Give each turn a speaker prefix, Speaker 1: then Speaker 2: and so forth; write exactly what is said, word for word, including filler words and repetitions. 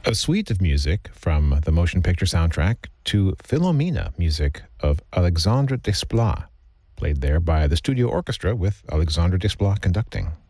Speaker 1: A suite of music from the motion picture soundtrack to Philomena, music of Alexandre Desplat, played there by the studio orchestra with Alexandre Desplat conducting.